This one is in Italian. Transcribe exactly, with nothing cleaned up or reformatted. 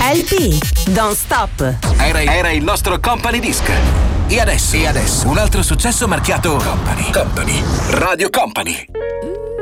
L P, Don't Stop. Era, era il nostro Company Disc. E adesso, e adesso, un altro successo marchiato Company. Company. Radio Company.